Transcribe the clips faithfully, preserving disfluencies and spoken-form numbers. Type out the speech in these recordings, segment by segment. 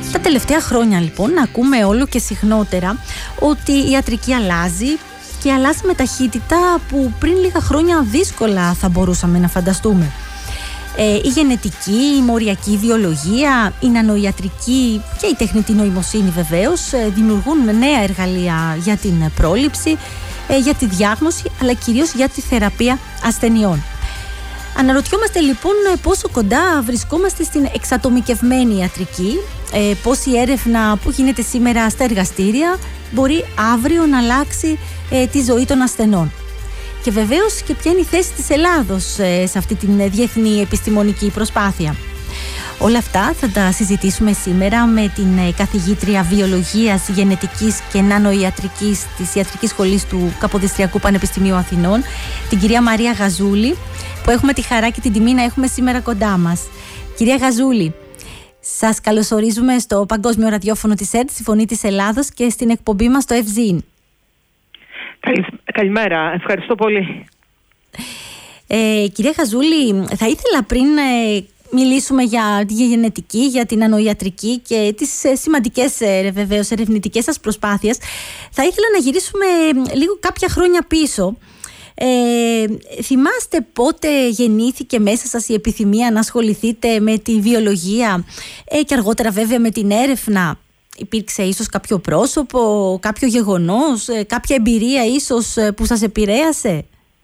Τα τελευταία χρόνια λοιπόν ακούμε όλο και συχνότερα ότι η ιατρική αλλάζει και αλλάζει με ταχύτητα που πριν λίγα χρόνια δύσκολα θα μπορούσαμε να φανταστούμε. Ε, η γενετική, η μοριακή βιολογία, η νανοϊατρική και η τεχνητή νοημοσύνη βεβαίως ε, δημιουργούν νέα εργαλεία για την πρόληψη, ε, για τη διάγνωση αλλά κυρίως για τη θεραπεία ασθενειών. Αναρωτιόμαστε λοιπόν πόσο κοντά βρισκόμαστε στην εξατομικευμένη ιατρική, ε, πώς η έρευνα που γίνεται σήμερα στα εργαστήρια μπορεί αύριο να αλλάξει ε, τη ζωή των ασθενών. Και βεβαίως και ποια είναι η θέση της Ελλάδος ε, σε αυτή την διεθνή επιστημονική προσπάθεια. Όλα αυτά θα τα συζητήσουμε σήμερα με την ε, καθηγήτρια βιολογίας, γενετικής και νανοϊατρικής της Ιατρικής Σχολής του Καποδιστριακού Πανεπιστημίου Αθηνών, την κυρία Μαρία Γαζούλη, που έχουμε τη χαρά και την τιμή να έχουμε σήμερα κοντά μας. Κυρία Γαζούλη, σας καλωσορίζουμε στο Παγκόσμιο Ραδιόφωνο της ΕΡΤ, στη Φωνή της Ελλάδος και στην εκπομπή μας στο Ευζήν. Καλη, καλημέρα, ευχαριστώ πολύ. Ε, κυρία Γαζούλη, θα ήθελα πριν ε, μιλήσουμε για τη γενετική, για την νανοϊατρική και τις ε, σημαντικές ε, βεβαίως ερευνητικές σας προσπάθειες, θα ήθελα να γυρίσουμε λίγο κάποια χρόνια πίσω. Ε, θυμάστε πότε γεννήθηκε μέσα σας η επιθυμία να ασχοληθείτε με τη βιολογία ε, και αργότερα βέβαια με την έρευνα? Υπήρξε ίσως κάποιο πρόσωπο, κάποιο γεγονός, ε, κάποια εμπειρία ίσως ε, που σας επηρέασε?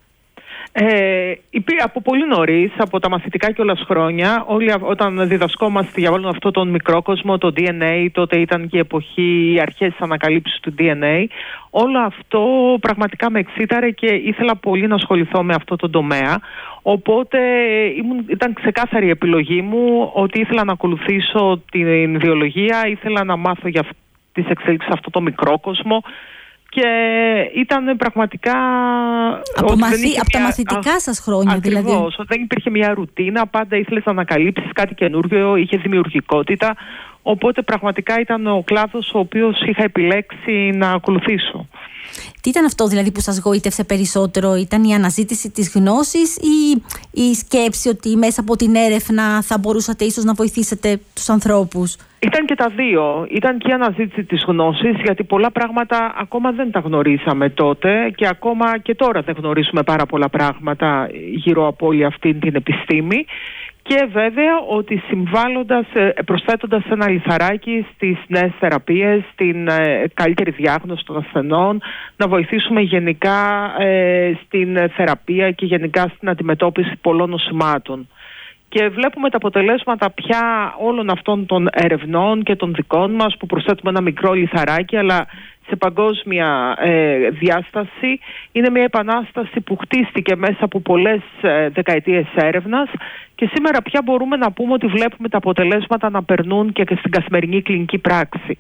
Ε, από πολύ νωρίς, από τα μαθητικά κιόλας χρόνια, όλοι όταν διδασκόμαστε για όλο αυτό τον μικρό κόσμο, το ντι εν έι, τότε ήταν και η εποχή, οι αρχές της ανακαλύψης του ντι εν έι, όλο αυτό πραγματικά με εξήταρε και ήθελα πολύ να ασχοληθώ με αυτό το τομέα. Οπότε ήμουν, ήταν ξεκάθαρη η επιλογή μου ότι ήθελα να ακολουθήσω την βιολογία, ήθελα να μάθω για τις εξέλιξεις σε αυτό το μικρό κόσμο. Και ήταν πραγματικά... Από, μαθή, από τα μαθητικά σας χρόνια ακριβώς, δηλαδή. Ακριβώς, δεν υπήρχε μια ρουτίνα, πάντα ήθελες να ανακαλύψεις κάτι καινούργιο, είχε δημιουργικότητα. Οπότε πραγματικά ήταν ο κλάδος ο οποίος είχα επιλέξει να ακολουθήσω. Τι ήταν αυτό δηλαδή που σας γοήτευσε περισσότερο? Ήταν η αναζήτηση της γνώσης ή η σκέψη ότι μέσα από την έρευνα θα μπορούσατε ίσως να βοηθήσετε τους ανθρώπους? Ήταν και τα δύο. Ήταν και η αναζήτηση της γνώσης, γιατί πολλά πράγματα ακόμα δεν τα γνωρίσαμε τότε και ακόμα και τώρα δεν γνωρίζουμε πάρα πολλά πράγματα γύρω από όλη αυτή την επιστήμη. Και βέβαια ότι συμβάλλοντας, προσθέτοντας ένα λιθαράκι στις νέες θεραπείες, στην ε, καλύτερη διάγνωση των ασθενών, να βοηθήσουμε γενικά ε, στην θεραπεία και γενικά στην αντιμετώπιση πολλών νοσημάτων. Και βλέπουμε τα αποτελέσματα πια όλων αυτών των ερευνών και των δικών μας, που προσθέτουμε ένα μικρό λιθαράκι, αλλά σε παγκόσμια ε, διάσταση. Είναι μια επανάσταση που χτίστηκε μέσα από πολλές ε, δεκαετίες έρευνας και σήμερα πια μπορούμε να πούμε ότι βλέπουμε τα αποτελέσματα να περνούν και, και στην καθημερινή κλινική πράξη.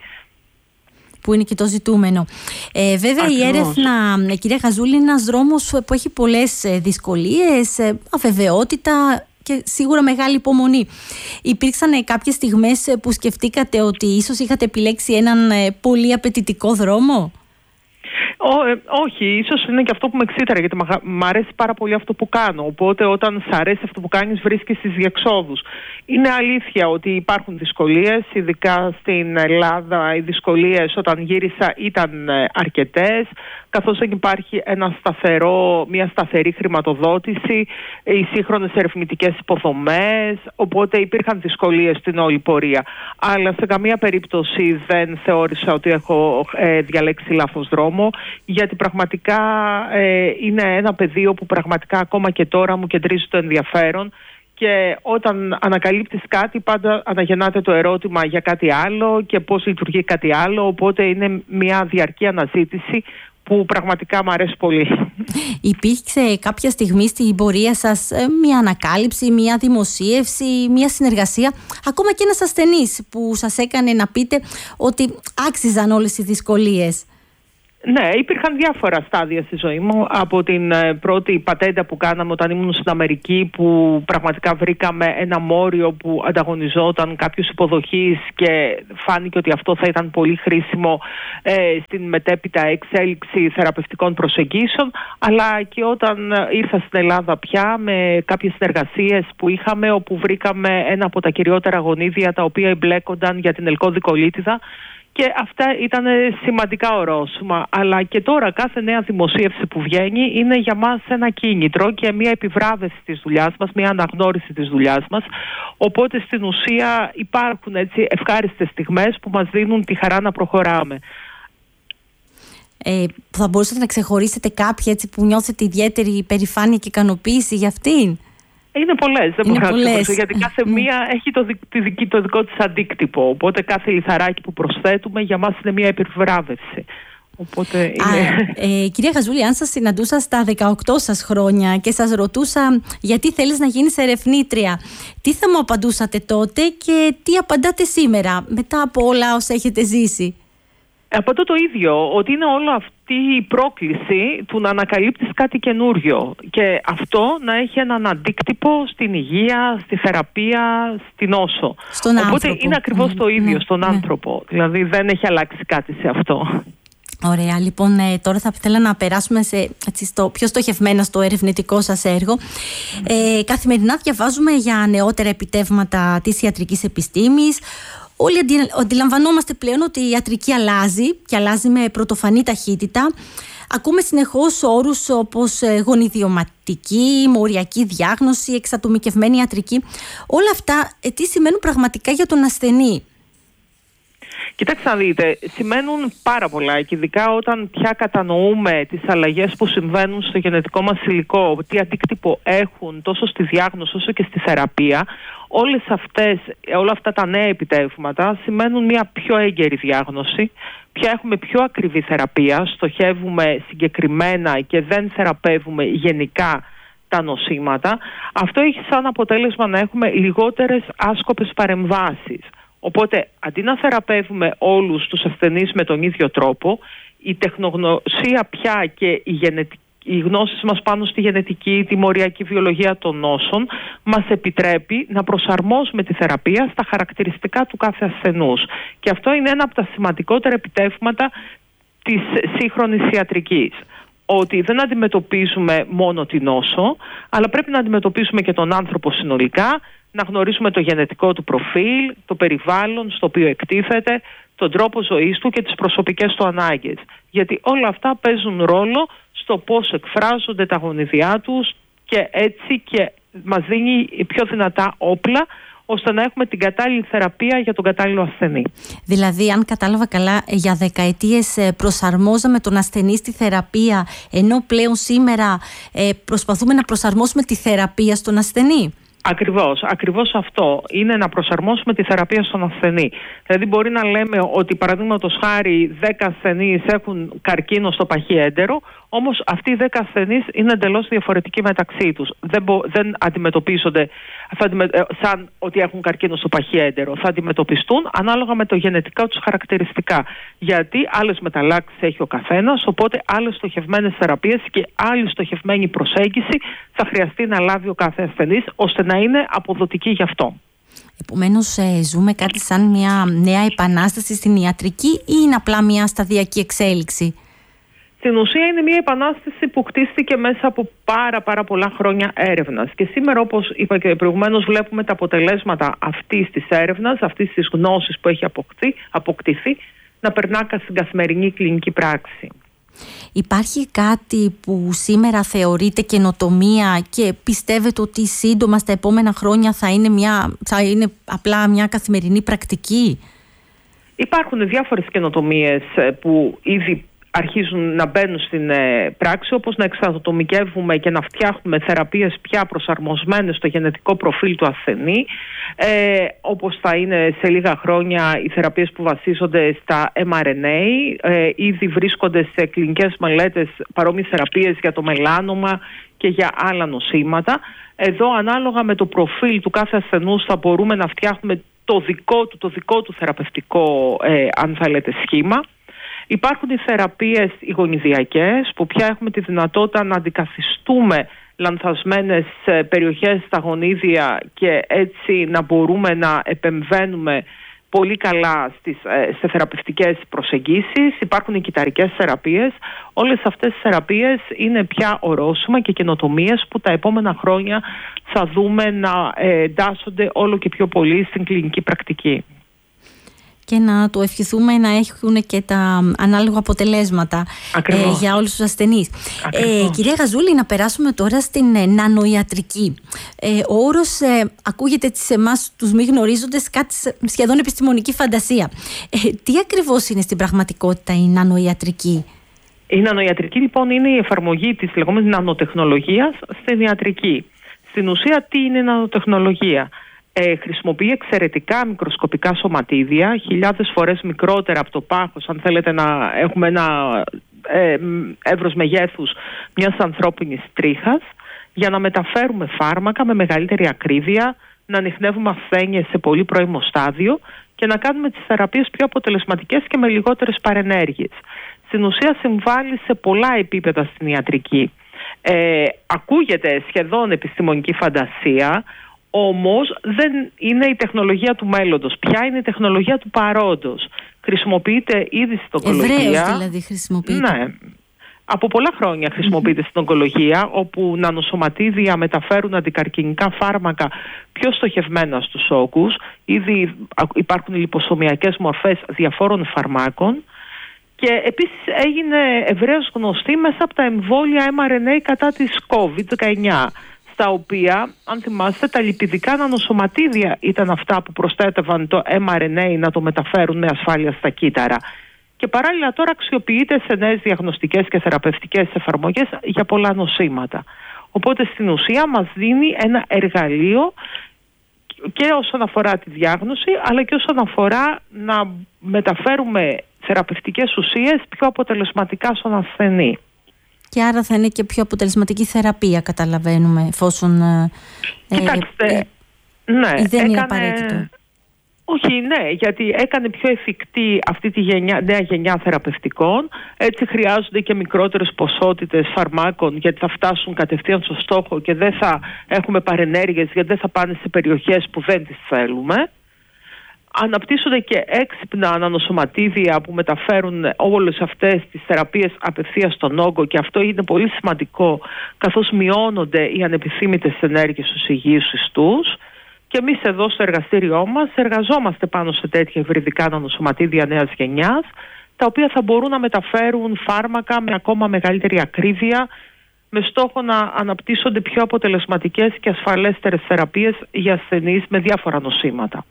Που είναι και το ζητούμενο. Ε, βέβαια ακριβώς. Η έρευνα, κυρία Γαζούλη, είναι ένας δρόμος που έχει πολλές δυσκολίες, αβεβαιότητα και σίγουρα μεγάλη υπομονή. Υπήρξαν κάποιες στιγμές που σκεφτήκατε ότι ίσως είχατε επιλέξει έναν πολύ απαιτητικό δρόμο? Ό, ε, όχι, ίσως είναι και αυτό που με εξήταρε, γιατί μ' αρέσει πάρα πολύ αυτό που κάνω. Οπότε όταν σ' αρέσει αυτό που κάνεις, βρίσκεις τις διεξόδους. Είναι αλήθεια ότι υπάρχουν δυσκολίες, ειδικά στην Ελλάδα οι δυσκολίες όταν γύρισα ήταν αρκετές, καθώς δεν υπάρχει ένα σταθερό, μια σταθερή χρηματοδότηση, οι σύγχρονες ερευνητικές υποδομές, οπότε υπήρχαν δυσκολίες στην όλη πορεία. Αλλά σε καμία περίπτωση δεν θεώρησα ότι έχω ε, διαλέξει λάθος δρόμο, γιατί πραγματικά ε, είναι ένα πεδίο που πραγματικά ακόμα και τώρα μου κεντρίζει το ενδιαφέρον. Και όταν ανακαλύπτεις κάτι, πάντα αναγεννάται το ερώτημα για κάτι άλλο και πώς λειτουργεί κάτι άλλο, οπότε είναι μια διαρκή αναζήτηση που πραγματικά μου αρέσει πολύ. Υπήρξε κάποια στιγμή στην πορεία σας μια ανακάλυψη, μια δημοσίευση, μια συνεργασία, ακόμα και ένας ασθενής που σας έκανε να πείτε ότι άξιζαν όλες οι δυσκολίες? Ναι, υπήρχαν διάφορα στάδια στη ζωή μου. Από την πρώτη πατέντα που κάναμε όταν ήμουν στην Αμερική, που πραγματικά βρήκαμε ένα μόριο που ανταγωνιζόταν κάποιους υποδοχείς και φάνηκε ότι αυτό θα ήταν πολύ χρήσιμο ε, στην μετέπειτα εξέλιξη θεραπευτικών προσεγγίσεων, αλλά και όταν ήρθα στην Ελλάδα πια με κάποιες συνεργασίες που είχαμε, όπου βρήκαμε ένα από τα κυριότερα γονίδια τα οποία εμπλέκονταν για την ελκώδικολίτιδα. Και αυτά ήταν σημαντικά ορόσημα. Αλλά και τώρα κάθε νέα δημοσίευση που βγαίνει είναι για μας ένα κίνητρο και μια επιβράβευση της δουλειάς μας, μια αναγνώριση της δουλειάς μας. Οπότε στην ουσία υπάρχουν έτσι ευχάριστες στιγμές που μας δίνουν τη χαρά να προχωράμε. Ε, θα μπορούσατε να ξεχωρίσετε κάποια έτσι που νιώθετε ιδιαίτερη υπερηφάνεια και ικανοποίηση για αυτήν? Είναι πολλές, δεν μπορώ να ξεχωρίσω, γιατί κάθε mm. μία έχει το, δι, το δικό της αντίκτυπο. Οπότε κάθε λιθαράκι που προσθέτουμε για μας είναι μια επιβράβευση. Οπότε είναι... Α, ε, κυρία Γαζούλη, αν σας συναντούσα στα δεκαοκτώ σας χρόνια και σας ρωτούσα γιατί θέλεις να γίνεις ερευνήτρια, τι θα μου απαντούσατε τότε και τι απαντάτε σήμερα μετά από όλα όσα έχετε ζήσει? Απαντώ το ίδιο, ότι είναι όλο αυτή η πρόκληση του να ανακαλύπτεις κάτι καινούριο και αυτό να έχει έναν αντίκτυπο στην υγεία, στη θεραπεία, στην νόσο. Στον Οπότε άνθρωπο. είναι ακριβώς ναι, το ίδιο ναι, στον ναι. άνθρωπο, δηλαδή δεν έχει αλλάξει κάτι σε αυτό. Ωραία, λοιπόν, ε, τώρα θα ήθελα να περάσουμε σε, έτσι, στο, πιο στοχευμένα στο ερευνητικό σας έργο. Ε, καθημερινά διαβάζουμε για νεότερα επιτεύγματα της ιατρικής επιστήμης. Όλοι αντι, αντιλαμβανόμαστε πλέον ότι η ιατρική αλλάζει και αλλάζει με πρωτοφανή ταχύτητα. Ακούμε συνεχώς όρους όπως γονιδιωματική, μοριακή διάγνωση, εξατομικευμένη ιατρική. Όλα αυτά ε, τι σημαίνουν πραγματικά για τον ασθενή? Κοιτάξτε να δείτε, σημαίνουν πάρα πολλά και ειδικά όταν πια κατανοούμε τις αλλαγές που συμβαίνουν στο γενετικό μας υλικό, τι αντίκτυπο έχουν τόσο στη διάγνωση όσο και στη θεραπεία. Όλες αυτές, όλα αυτά τα νέα επιτεύγματα σημαίνουν μια πιο έγκαιρη διάγνωση, πια έχουμε πιο ακριβή θεραπεία, στοχεύουμε συγκεκριμένα και δεν θεραπεύουμε γενικά τα νοσήματα. Αυτό έχει σαν αποτέλεσμα να έχουμε λιγότερες άσκοπες παρεμβάσεις. Οπότε, αντί να θεραπεύουμε όλους τους ασθενείς με τον ίδιο τρόπο, η τεχνογνωσία πια και η, γενετική, οι γνώσεις μας πάνω στη γενετική, τη μοριακή βιολογία των νόσων μας επιτρέπει να προσαρμόσουμε τη θεραπεία στα χαρακτηριστικά του κάθε ασθενούς. Και αυτό είναι ένα από τα σημαντικότερα επιτεύγματα της σύγχρονης ιατρικής. Ότι δεν αντιμετωπίζουμε μόνο τη νόσο, αλλά πρέπει να αντιμετωπίσουμε και τον άνθρωπο συνολικά, να γνωρίσουμε το γενετικό του προφίλ, το περιβάλλον στο οποίο εκτίθεται, τον τρόπο ζωής του και τις προσωπικές του ανάγκες. Γιατί όλα αυτά παίζουν ρόλο στο πώς εκφράζονται τα γονιδιά τους και έτσι και μας δίνει πιο δυνατά όπλα ώστε να έχουμε την κατάλληλη θεραπεία για τον κατάλληλο ασθενή. Δηλαδή, αν κατάλαβα καλά, για δεκαετίες προσαρμόζαμε τον ασθενή στη θεραπεία, ενώ πλέον σήμερα προσπαθούμε να προσαρμόσουμε τη θεραπεία στον ασθενή. Ακριβώς, ακριβώς αυτό. Είναι να προσαρμόσουμε τη θεραπεία στον ασθενή. Δηλαδή μπορεί να λέμε ότι παραδείγματος χάρη δέκα ασθενείς έχουν καρκίνο στο παχύ έντερο, όμως αυτοί οι δέκα ασθενείς είναι εντελώς διαφορετικοί μεταξύ τους. Δεν, μπο, δεν αντιμετωπίζονται θα αντιμε, σαν ότι έχουν καρκίνο στο παχύ έντερο. Θα αντιμετωπιστούν ανάλογα με το γενετικά τους χαρακτηριστικά. Γιατί άλλες μεταλλάξεις έχει ο καθένας, οπότε άλλες στοχευμένες θεραπείες και άλλη στοχευμένη προσέγγιση θα χρειαστεί να λάβει ο κάθε ασθενής, ώστε να είναι αποδοτική γι' αυτό. Επομένως, ε, ζούμε κάτι σαν μια νέα επανάσταση στην ιατρική ή είναι απλά μια σταδιακή εξέλιξη? Στην ουσία είναι μια επανάσταση που κτίστηκε μέσα από πάρα πάρα πολλά χρόνια έρευνας. Και σήμερα, όπως είπα και προηγουμένως, βλέπουμε τα αποτελέσματα αυτής της έρευνας, αυτής της γνώσης που έχει αποκτηθεί, αποκτηθεί να περνά στην καθημερινή κλινική πράξη. Υπάρχει κάτι που σήμερα θεωρείται καινοτομία και πιστεύετε ότι σύντομα στα επόμενα χρόνια θα είναι, μια, θα είναι απλά μια καθημερινή πρακτική? Υπάρχουν διάφορες καινοτομίες που ήδη αρχίζουν να μπαίνουν στην ε, πράξη, όπως να εξατομικεύουμε και να φτιάχνουμε θεραπείες πια προσαρμοσμένες στο γενετικό προφίλ του ασθενή, ε, όπως θα είναι σε λίγα χρόνια οι θεραπείες που βασίζονται στα εμ αρ εν έι. Ε, ήδη βρίσκονται σε κλινικές μελέτες παρόμοιες θεραπείες για το μελάνομα και για άλλα νοσήματα. Εδώ, ανάλογα με το προφίλ του κάθε ασθενούς, θα μπορούμε να φτιάχνουμε το δικό του, το δικό του θεραπευτικό, ε, αν θέλετε, σχήμα. Υπάρχουν οι θεραπείες οι γονιδιακές, που πια έχουμε τη δυνατότητα να αντικαθιστούμε λανθασμένες περιοχές στα γονίδια και έτσι να μπορούμε να επεμβαίνουμε πολύ καλά στις, σε θεραπευτικές προσεγγίσεις. Υπάρχουν οι κυταρικές θεραπείες. Όλες αυτές τις θεραπείες είναι πια ορόσημα και καινοτομίες που τα επόμενα χρόνια θα δούμε να εντάσσονται όλο και πιο πολύ στην κλινική πρακτική. Και να του ευχηθούμε να έχουν και τα ανάλογα αποτελέσματα ε, για όλους τους ασθενείς. Ε, κυρία Γαζούλη, να περάσουμε τώρα στην ε, νανοϊατρική. Ε, ο όρος ε, ακούγεται σε εμάς τους μη γνωρίζοντες κάτι σχεδόν επιστημονική φαντασία. Ε, τι ακριβώς είναι στην πραγματικότητα η νανοϊατρική? Η νανοϊατρική λοιπόν είναι η εφαρμογή της λεγόμενης νανοτεχνολογίας στην ιατρική. Στην ουσία τι είναι η νανοτεχνολογία? Ε, χρησιμοποιεί εξαιρετικά μικροσκοπικά σωματίδια, χιλιάδες φορές μικρότερα από το πάχος, αν θέλετε να έχουμε ένα ε, εύρος μεγέθους μιας ανθρώπινης τρίχας, για να μεταφέρουμε φάρμακα με μεγαλύτερη ακρίβεια, να ανιχνεύουμε ασθένειες σε πολύ πρώιμο στάδιο και να κάνουμε τις θεραπείες πιο αποτελεσματικές και με λιγότερες παρενέργειες. Στην ουσία συμβάλλει σε πολλά επίπεδα στην ιατρική. Ε, ακούγεται σχεδόν επιστημονική φαντασία, όμως δεν είναι η τεχνολογία του μέλλοντος. Ποια είναι η τεχνολογία του παρόντος? Χρησιμοποιείται ήδη στην ογκολογία. Ευρέως δηλαδή χρησιμοποιείται. Ναι. Από πολλά χρόνια χρησιμοποιείται mm-hmm. στην ογκολογία, όπου νανοσωματίδια μεταφέρουν αντικαρκινικά φάρμακα πιο στοχευμένα στους όγκους. Ήδη υπάρχουν λιποσωμιακές μορφές διαφόρων φαρμάκων. Και επίσης έγινε ευρέως γνωστή μέσα από τα εμβόλια εμ αρ εν έι κατά της κόβιντ δεκαεννιά. Στα οποία, αν θυμάστε, τα λιπιδικά νανοσωματίδια ήταν αυτά που προστάτευαν το εμ αρ εν έι να το μεταφέρουν με ασφάλεια στα κύτταρα. Και παράλληλα τώρα αξιοποιείται σε νέες διαγνωστικές και θεραπευτικές εφαρμογές για πολλά νοσήματα. Οπότε στην ουσία μας δίνει ένα εργαλείο και όσον αφορά τη διάγνωση, αλλά και όσον αφορά να μεταφέρουμε θεραπευτικές ουσίες πιο αποτελεσματικά στον ασθενή. Και άρα θα είναι και πιο αποτελεσματική θεραπεία, καταλαβαίνουμε, εφόσον Κοιτάξτε, ε, ε, ναι, δεν είναι έκανε... απαραίτητο. Όχι, ναι, γιατί έκανε πιο εφικτή αυτή τη γενιά, νέα γενιά θεραπευτικών. Έτσι χρειάζονται και μικρότερες ποσότητες φαρμάκων, γιατί θα φτάσουν κατευθείαν στο στόχο και δεν θα έχουμε παρενέργειες, γιατί δεν θα πάνε σε περιοχές που δεν τις θέλουμε. Αναπτύσσονται και έξυπνα νανοσωματίδια που μεταφέρουν όλες αυτές τις θεραπείες απευθείας στον όγκο, και αυτό είναι πολύ σημαντικό, καθώς μειώνονται οι ανεπιθύμητες ενέργειες στους υγιείς ιστούς. Και εμείς εδώ στο εργαστήριό μας εργαζόμαστε πάνω σε τέτοια υβριδικά νανοσωματίδια νέας γενιάς, τα οποία θα μπορούν να μεταφέρουν φάρμακα με ακόμα μεγαλύτερη ακρίβεια, με στόχο να αναπτύσσονται πιο αποτελεσματικές και ασφαλέστερες θεραπείες για ασθενείς με διάφορα νοσήματα.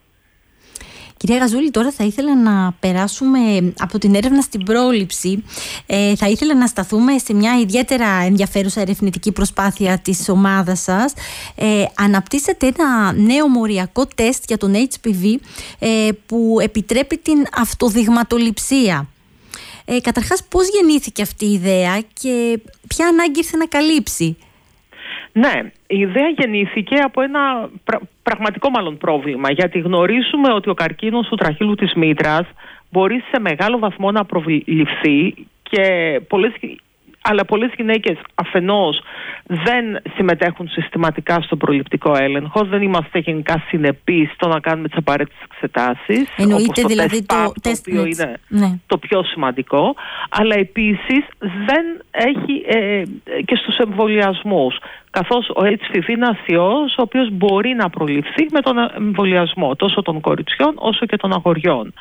Κυρία Γαζούλη, τώρα θα ήθελα να περάσουμε από την έρευνα στην πρόληψη. Ε, θα ήθελα να σταθούμε σε μια ιδιαίτερα ενδιαφέρουσα ερευνητική προσπάθεια της ομάδας σας. Ε, αναπτύσσετε ένα νέο μοριακό τεστ για τον έιτς πι βι ε, που επιτρέπει την αυτοδειγματοληψία. Ε, καταρχάς, πώς γεννήθηκε αυτή η ιδέα και ποια ανάγκη ήρθε να καλύψει? Ναι, η ιδέα γεννήθηκε από ένα πρα, πραγματικό μάλλον πρόβλημα, γιατί γνωρίζουμε ότι ο καρκίνος του τραχύλου της μήτρας μπορεί σε μεγάλο βαθμό να προληφθεί, και πολλές, αλλά πολλές γυναίκες αφενός δεν συμμετέχουν συστηματικά στον προληπτικό έλεγχο, δεν είμαστε γενικά συνεπείς στο να κάνουμε τις απαραίτητες εξετάσεις. Εννοείται το δηλαδή τεστ, το, το τεστ, το οποίο είναι ναι. το πιο σημαντικό, αλλά επίσης δεν έχει ε, και στους εμβολιασμούς, καθώς ο έιτς πι βι είναι ένας ιός ο οποίος μπορεί να προληφθεί με τον εμβολιασμό τόσο των κοριτσιών όσο και των αγοριών.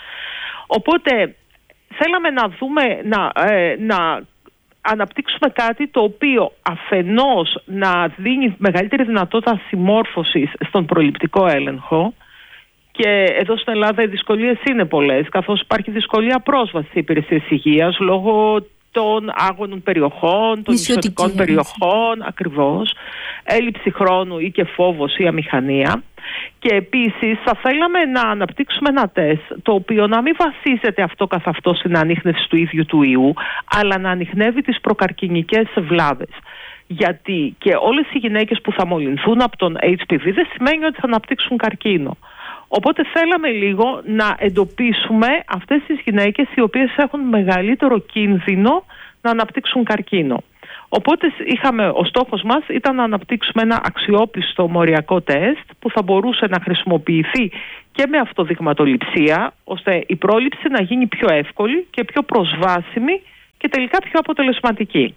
Οπότε θέλαμε να δούμε, να, ε, να αναπτύξουμε κάτι το οποίο αφενός να δίνει μεγαλύτερη δυνατότητα συμμόρφωσης στον προληπτικό έλεγχο, και εδώ στην Ελλάδα οι δυσκολίες είναι πολλές, καθώς υπάρχει δυσκολία πρόσβασης σε υπηρεσίες υγείας λόγω των άγωνων περιοχών, των νησιωτικών περιοχών, ακριβώς, έλλειψη χρόνου ή και φόβος ή αμηχανία. Και επίσης θα θέλαμε να αναπτύξουμε ένα τεστ το οποίο να μην βασίζεται αυτό καθ' αυτό στην ανίχνευση του ίδιου του ιού, αλλά να ανιχνεύει τις προκαρκινικές βλάβες. Γιατί και όλες οι γυναίκες που θα μολυνθούν από τον έιτς πι βι δεν σημαίνει ότι θα αναπτύξουν καρκίνο. Οπότε θέλαμε λίγο να εντοπίσουμε αυτές τις γυναίκες οι οποίες έχουν μεγαλύτερο κίνδυνο να αναπτύξουν καρκίνο. Οπότε είχαμε, ο στόχος μας ήταν να αναπτύξουμε ένα αξιόπιστο μοριακό τεστ που θα μπορούσε να χρησιμοποιηθεί και με αυτοδειγματοληψία, ώστε η πρόληψη να γίνει πιο εύκολη και πιο προσβάσιμη και τελικά πιο αποτελεσματική.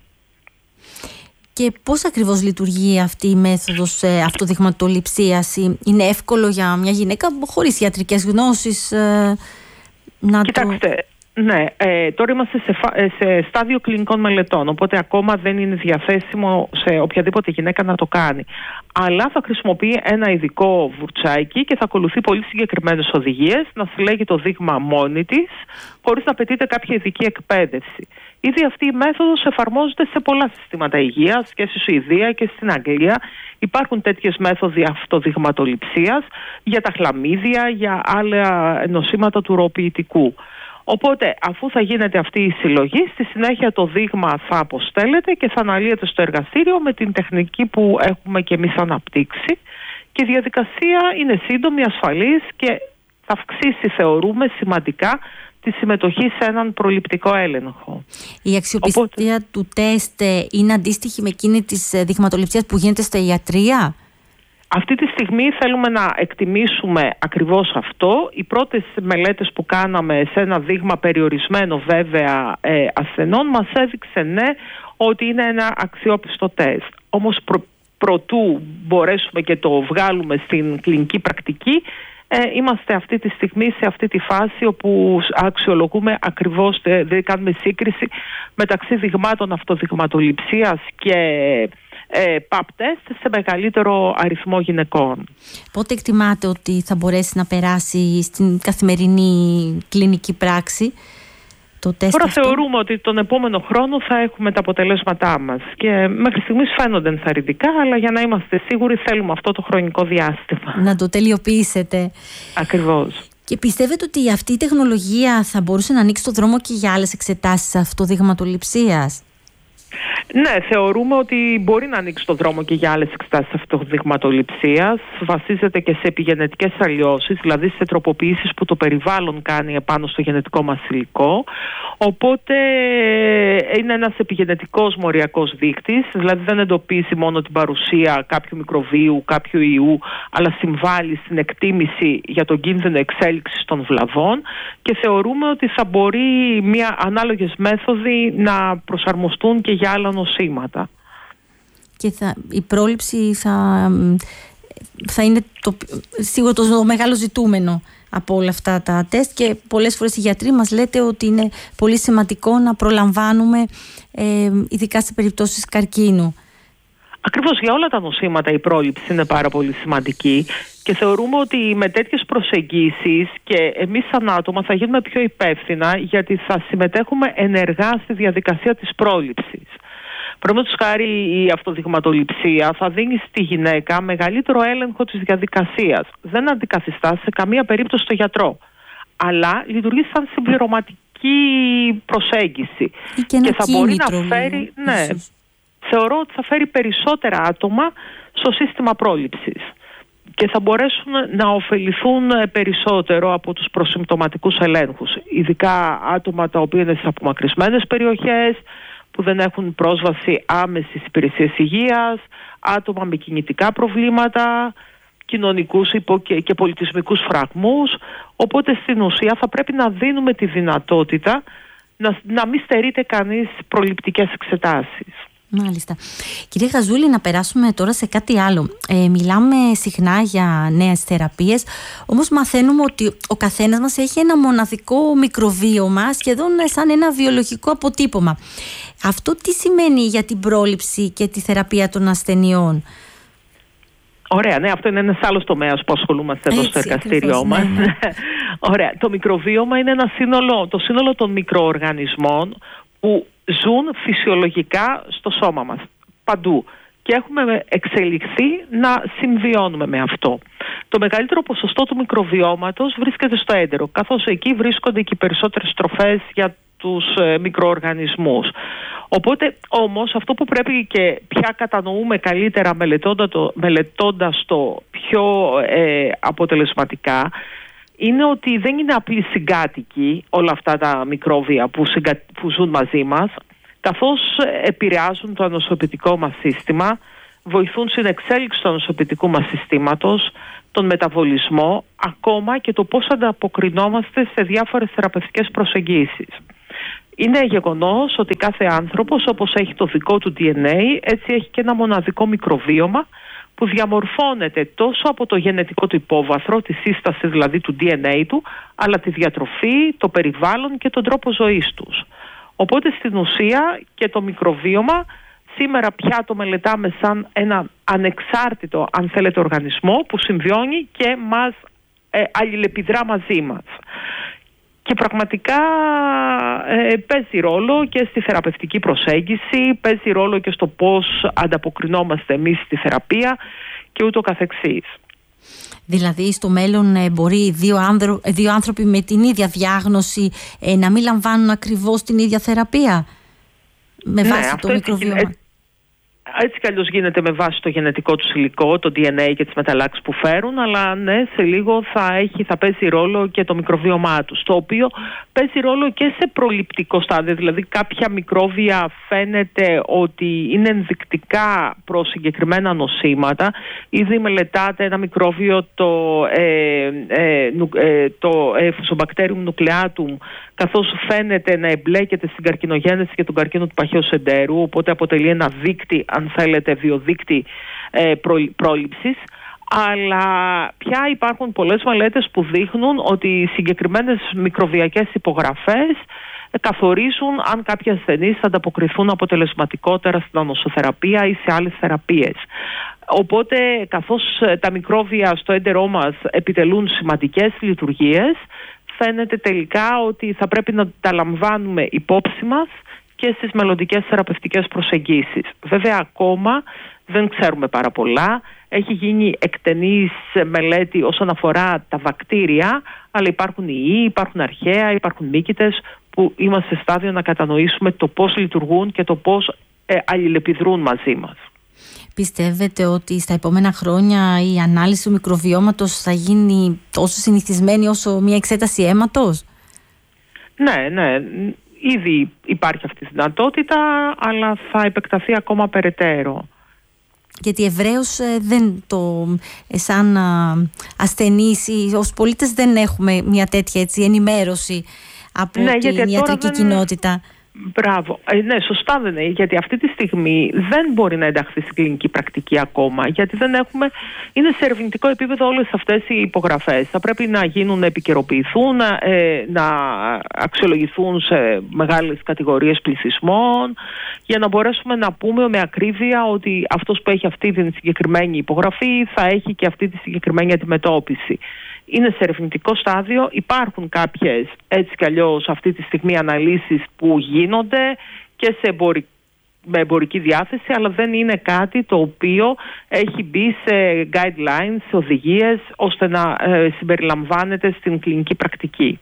Και πώς ακριβώς λειτουργεί αυτή η μέθοδος ε, αυτοδειγματοληψίας? Είναι εύκολο για μια γυναίκα χωρίς ιατρικές γνώσεις ε, να Κοιτάξτε, το... Ναι, ε, τώρα είμαστε σε, σε στάδιο κλινικών μελετών, οπότε ακόμα δεν είναι διαθέσιμο σε οποιαδήποτε γυναίκα να το κάνει. Αλλά θα χρησιμοποιεί ένα ειδικό βουρτσάκι και θα ακολουθεί πολύ συγκεκριμένες οδηγίες, να συλλέγει το δείγμα μόνη της, χωρίς να απαιτείται κάποια ειδική εκπαίδευση. Ήδη αυτή η μέθοδος εφαρμόζεται σε πολλά συστήματα υγείας και στη Σουηδία και στην Αγγλία. Υπάρχουν τέτοιες μέθοδοι αυτοδειγματοληψίας για τα χλαμίδια, για άλλα νοσήματα του ουροποιητικού. Οπότε, αφού θα γίνεται αυτή η συλλογή, στη συνέχεια το δείγμα θα αποστέλλεται και θα αναλύεται στο εργαστήριο με την τεχνική που έχουμε και εμείς αναπτύξει. Και η διαδικασία είναι σύντομη, ασφαλής και θα αυξήσει, θεωρούμε, σημαντικά τη συμμετοχή σε έναν προληπτικό έλεγχο. Η αξιοπιστία Οπότε... του τεστ είναι αντίστοιχη με εκείνη της δειγματοληψίας που γίνεται στα ιατρεία? Αυτή τη στιγμή θέλουμε να εκτιμήσουμε ακριβώς αυτό. Οι πρώτες μελέτες που κάναμε σε ένα δείγμα περιορισμένο βέβαια ε, ασθενών μας έδειξε ναι ότι είναι ένα αξιόπιστο τεστ. Όμως προ, προτού μπορέσουμε και το βγάλουμε στην κλινική πρακτική, ε, είμαστε αυτή τη στιγμή σε αυτή τη φάση όπου αξιολογούμε ακριβώς, δηλαδή κάνουμε σύγκριση μεταξύ δειγμάτων αυτοδειγματοληψίας και Ε, παπ τεστ σε μεγαλύτερο αριθμό γυναικών. Πότε εκτιμάτε ότι θα μπορέσει να περάσει στην καθημερινή κλινική πράξη το τεστ Τώρα αυτό? Θεωρούμε ότι τον επόμενο χρόνο θα έχουμε τα αποτελέσματά μας και μέχρι στιγμής φαίνονται ενθαρρυντικά, αλλά για να είμαστε σίγουροι θέλουμε αυτό το χρονικό διάστημα. Να το τελειοποιήσετε. Ακριβώς. Και πιστεύετε ότι αυτή η τεχνολογία θα μπορούσε να ανοίξει το δρόμο και για άλλες εξετάσεις αυτοδειγματοληψίας? Ναι, θεωρούμε ότι μπορεί να ανοίξει το δρόμο και για άλλες εξετάσεις αυτοδειγματοληψίας. Βασίζεται και σε επιγενετικές αλλοιώσεις, δηλαδή σε τροποποιήσεις που το περιβάλλον κάνει επάνω στο γενετικό μας υλικό. Οπότε είναι ένας επιγενετικός μοριακός δείκτης, δηλαδή δεν εντοπίζει μόνο την παρουσία κάποιου μικροβίου, κάποιου ιού, αλλά συμβάλλει στην εκτίμηση για τον κίνδυνο εξέλιξης των βλαβών και θεωρούμε ότι θα μπορεί μια ανάλογες μέθοδοι να προσαρμοστούν και για άλλα νοσήματα. Και θα, η πρόληψη θα, θα είναι το, σίγουρα το, το μεγάλο ζητούμενο από όλα αυτά τα τεστ και πολλές φορές οι γιατροί μας λέτε ότι είναι πολύ σημαντικό να προλαμβάνουμε ε, ειδικά σε περιπτώσεις καρκίνου. Ακριβώς, για όλα τα νοσήματα η πρόληψη είναι πάρα πολύ σημαντική και θεωρούμε ότι με τέτοιες προσεγγίσεις και εμείς σαν άτομα θα γίνουμε πιο υπεύθυνα γιατί θα συμμετέχουμε ενεργά στη διαδικασία της πρόληψης. Παραδείγματος χάρη η αυτοδειγματοληψία θα δίνει στη γυναίκα μεγαλύτερο έλεγχο της διαδικασίας. Δεν αντικαθιστά σε καμία περίπτωση το γιατρό, αλλά λειτουργεί σαν συμπληρωματική προσέγγιση και, και θα μπορεί να λίγο, φέρει... Ναι, θεωρώ ότι θα φέρει περισσότερα άτομα στο σύστημα πρόληψης και θα μπορέσουν να ωφεληθούν περισσότερο από τους προσυμπτωματικούς ελέγχους. Ειδικά άτομα τα οποία είναι στις απομακρυσμένες περιοχές, που δεν έχουν πρόσβαση άμεση στις υπηρεσίες υγείας, άτομα με κινητικά προβλήματα, κοινωνικούς και, και πολιτισμικούς φραγμούς. Οπότε στην ουσία θα πρέπει να δίνουμε τη δυνατότητα να, να μην στερείται κανείς προληπτικές εξετάσεις. Μάλιστα. Κυρία Γαζούλη, να περάσουμε τώρα σε κάτι άλλο. Ε, μιλάμε συχνά για νέες θεραπείες, όμως μαθαίνουμε ότι ο καθένας μας έχει ένα μοναδικό μικροβίωμα, σχεδόν σαν ένα βιολογικό αποτύπωμα. Αυτό τι σημαίνει για την πρόληψη και τη θεραπεία των ασθενειών? Ωραία, ναι, αυτό είναι ένας άλλος τομέας που ασχολούμαστε εδώ στο εργαστήριό μας. Ναι, ναι. Ωραία, το μικροβίωμα είναι ένα σύνολο, το σύνολο των μικροοργανισμών που ζουν φυσιολογικά στο σώμα μας, παντού. Και έχουμε εξελιχθεί να συμβιώνουμε με αυτό. Το μεγαλύτερο ποσοστό του μικροβιώματος βρίσκεται στο έντερο, καθώς εκεί βρίσκονται και οι περισσότερες τροφές για τους ε, μικροοργανισμούς. Οπότε όμως αυτό που πρέπει και πια κατανοούμε καλύτερα μελετώντα το, μελετώντας το πιο ε, αποτελεσματικά, είναι ότι δεν είναι απλή συγκάτοικοι όλα αυτά τα μικρόβια που, συγκα... που ζουν μαζί μας, καθώς επηρεάζουν το ανοσοποιητικό μας σύστημα, βοηθούν στην εξέλιξη του ανοσοποιητικού μας συστήματος, τον μεταβολισμό, ακόμα και το πώς ανταποκρινόμαστε σε διάφορες θεραπευτικές προσεγγίσεις. Είναι γεγονός ότι κάθε άνθρωπος, όπως έχει το δικό του ντι εν έι, έτσι έχει και ένα μοναδικό μικροβίωμα που διαμορφώνεται τόσο από το γενετικό του υπόβαθρο, τη σύσταση δηλαδή του ντι εν έι του, αλλά τη διατροφή, το περιβάλλον και τον τρόπο ζωής τους. Οπότε στην ουσία και το μικροβίωμα σήμερα πια το μελετάμε σαν ένα ανεξάρτητο, αν θέλετε, οργανισμό που συμβιώνει και μας ε, αλληλεπιδρά μαζί μας. Και πραγματικά ε, παίζει ρόλο και στη θεραπευτική προσέγγιση, παίζει ρόλο και στο πώς ανταποκρινόμαστε εμείς στη θεραπεία και ούτω καθεξής. Δηλαδή στο μέλλον ε, μπορεί δύο, άνδρο, δύο άνθρωποι με την ίδια διάγνωση ε, να μην λαμβάνουν ακριβώς την ίδια θεραπεία με βάση ναι, το μικροβίωμα. Ε, Έτσι κι αλλιώς γίνεται με βάση το γενετικό του υλικό, το ντι εν έι και τις μεταλλάξεις που φέρουν, αλλά ναι, σε λίγο θα, έχει, θα παίζει ρόλο και το μικροβίωμά τους, το οποίο παίζει ρόλο και σε προληπτικό στάδιο. Δηλαδή κάποια μικρόβια φαίνεται ότι είναι ενδεικτικά προς συγκεκριμένα νοσήματα. Ήδη μελετάτε ένα μικρόβιο, το, ε, ε, ε, το ε, Fusobacterium nucleatum, καθώς φαίνεται να εμπλέκεται στην καρκινογένεση και τον καρκίνο του παχαίου σεντέρου, οπότε αποτελεί ένα δείκτη, αν θέλετε, βιοδείκτη ε, πρόληψης. Αλλά πια υπάρχουν πολλές μελέτες που δείχνουν ότι οι συγκεκριμένες μικροβιακές υπογραφές καθορίζουν αν κάποιοι ασθενείς θα ανταποκριθούν αποτελεσματικότερα στην ανοσοθεραπεία ή σε άλλες θεραπείες. Οπότε, καθώς τα μικρόβια στο έντερό μας επιτελούν σημαντικές λειτουργίες, φαίνεται τελικά ότι θα πρέπει να τα λαμβάνουμε υπόψη μας και στις μελλοντικές θεραπευτικές προσεγγίσεις. Βέβαια, ακόμα δεν ξέρουμε πάρα πολλά. Έχει γίνει εκτενής μελέτη όσον αφορά τα βακτήρια, αλλά υπάρχουν ιοί, υπάρχουν αρχαία, υπάρχουν μύκητες που είμαστε σε στάδιο να κατανοήσουμε το πώς λειτουργούν και το πώς ε, αλληλεπιδρούν μαζί μας. Πιστεύετε ότι στα επόμενα χρόνια η ανάλυση του μικροβιώματος θα γίνει τόσο συνηθισμένη όσο μια εξέταση αίματος? Ναι, ναι. Ήδη υπάρχει αυτή η δυνατότητα, αλλά θα επεκταθεί ακόμα περαιτέρω. Γιατί ευρέως δεν το, σαν ασθενείς ή ως πολίτες δεν έχουμε μια τέτοια έτσι, ενημέρωση από ναι, την ιατρική κοινότητα. Μπράβο. Ε, ναι, σωστά δεν είναι, γιατί αυτή τη στιγμή δεν μπορεί να ενταχθεί στην κλινική πρακτική ακόμα, γιατί δεν έχουμε, είναι σε ερευνητικό επίπεδο όλες αυτές οι υπογραφές. Θα πρέπει να γίνουν, να επικαιροποιηθούν, να, ε, να αξιολογηθούν σε μεγάλες κατηγορίες πληθυσμών, για να μπορέσουμε να πούμε με ακρίβεια ότι αυτός που έχει αυτή την συγκεκριμένη υπογραφή θα έχει και αυτή τη συγκεκριμένη αντιμετώπιση. Είναι σε ερευνητικό στάδιο, υπάρχουν κάποιες έτσι κι αλλιώς αυτή τη στιγμή αναλύσεις που γίνονται και σε εμπορι... με εμπορική διάθεση, αλλά δεν είναι κάτι το οποίο έχει μπει σε guidelines, σε οδηγίες, ώστε να ε, συμπεριλαμβάνεται στην κλινική πρακτική.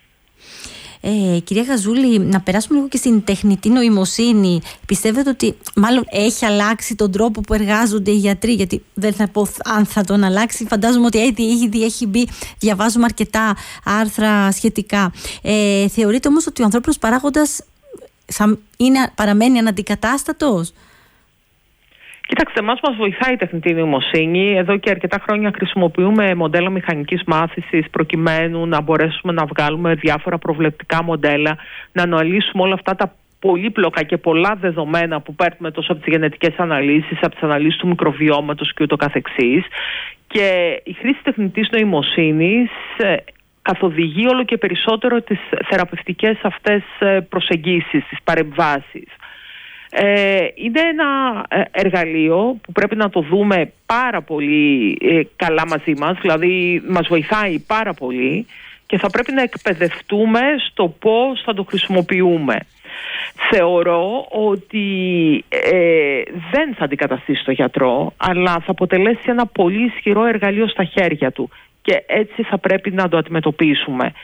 Ε, κυρία Γαζούλη, να περάσουμε λίγο και στην τεχνητή νοημοσύνη. Πιστεύετε ότι μάλλον έχει αλλάξει τον τρόπο που εργάζονται οι γιατροί? Γιατί δεν θα πω αν θα τον αλλάξει, φαντάζομαι ότι ήδη, ήδη έχει μπει, διαβάζουμε αρκετά άρθρα σχετικά. Ε, θεωρείτε όμως ότι ο ανθρώπινος παράγοντας θα είναι, παραμένει αναντικατάστατος? Κοιτάξτε, εμάς μας βοηθάει η τεχνητή νοημοσύνη. Εδώ και αρκετά χρόνια χρησιμοποιούμε μοντέλα μηχανικής μάθησης προκειμένου να μπορέσουμε να βγάλουμε διάφορα προβλεπτικά μοντέλα, να αναλύσουμε όλα αυτά τα πολύπλοκα και πολλά δεδομένα που παίρνουμε τόσο από τις γενετικές αναλύσεις, από τις αναλύσεις του μικροβιώματος και ούτω καθεξής. Και η χρήση τεχνητής νοημοσύνης καθοδηγεί όλο και περισσότερο τις θεραπευτικές αυτές προσεγγίσεις, τις παρεμβάσεις. Ε, είναι ένα εργαλείο που πρέπει να το δούμε πάρα πολύ ε, καλά μαζί μας, δηλαδή μας βοηθάει πάρα πολύ και θα πρέπει να εκπαιδευτούμε στο πώς θα το χρησιμοποιούμε. Θεωρώ ότι ε, δεν θα αντικαταστήσει το γιατρό, αλλά θα αποτελέσει ένα πολύ ισχυρό εργαλείο στα χέρια του και έτσι θα πρέπει να το αντιμετωπίσουμε.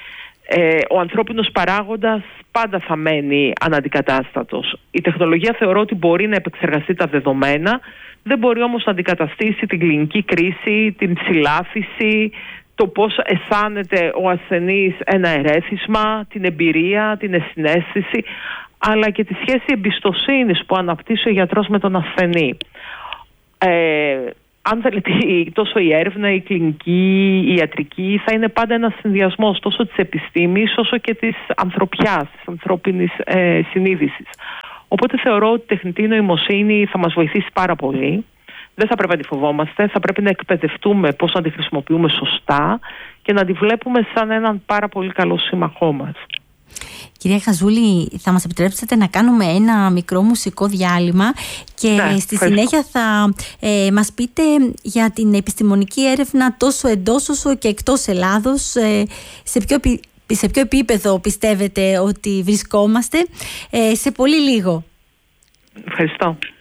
Ε, ο ανθρώπινος παράγοντας πάντα θα μένει αναντικατάστατος. Η τεχνολογία θεωρώ ότι μπορεί να επεξεργαστεί τα δεδομένα, δεν μπορεί όμως να αντικαταστήσει την κλινική κρίση, την ψηλάφιση, το πώς αισθάνεται ο ασθενής ένα ερέθισμα, την εμπειρία, την ενσυναίσθηση, αλλά και τη σχέση εμπιστοσύνης που αναπτύσσει ο γιατρός με τον ασθενή. Ε, αν θέλετε, τόσο η έρευνα, η κλινική, η ιατρική θα είναι πάντα ένας συνδυασμός τόσο της επιστήμης όσο και της ανθρωπιάς, της ανθρώπινης ε, συνείδησης. Οπότε θεωρώ ότι η τεχνητή νοημοσύνη θα μας βοηθήσει πάρα πολύ. Δεν θα πρέπει να τη φοβόμαστε, θα πρέπει να εκπαιδευτούμε πώς να τη χρησιμοποιούμε σωστά και να τη βλέπουμε σαν έναν πάρα πολύ καλό σύμμαχό μας. Κυρία Χαζούλη, θα μας επιτρέψετε να κάνουμε ένα μικρό μουσικό διάλειμμα και ναι, στη ευχαριστώ. συνέχεια θα ε, μας πείτε για την επιστημονική έρευνα τόσο εντός όσο και εκτός Ελλάδος, ε, σε ποιο, σε ποιο επίπεδο πιστεύετε ότι βρισκόμαστε, ε, σε πολύ λίγο. Ευχαριστώ.